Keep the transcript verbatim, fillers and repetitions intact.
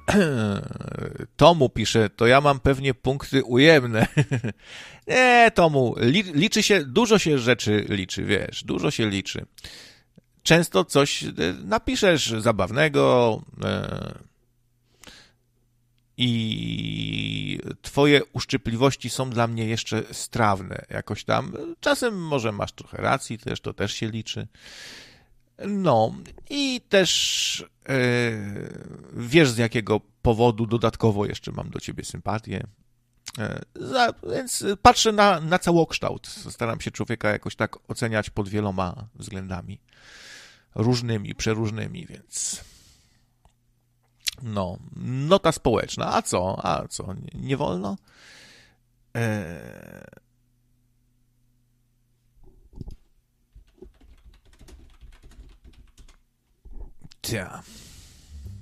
Tomu pisze, to ja mam pewnie punkty ujemne. Nie, Tomu, liczy się, dużo się rzeczy liczy, wiesz, dużo się liczy. Często coś napiszesz zabawnego i twoje uszczypliwości są dla mnie jeszcze strawne jakoś tam. Czasem może masz trochę racji, też to też się liczy. No i też yy, wiesz, z jakiego powodu dodatkowo jeszcze mam do ciebie sympatię. Yy, za, więc patrzę na, na całokształt. Staram się człowieka jakoś tak oceniać pod wieloma względami. Różnymi, przeróżnymi, więc... No, nota społeczna. A co? A co? Nie, nie wolno? Eee... Tja...